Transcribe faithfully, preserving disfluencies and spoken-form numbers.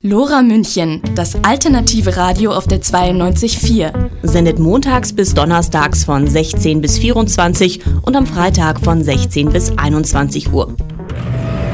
Lora München, das alternative Radio auf der zweiundneunzig Komma vier. Sendet montags bis donnerstags von sechzehn bis vierundzwanzig und am Freitag von sechzehn bis einundzwanzig Uhr.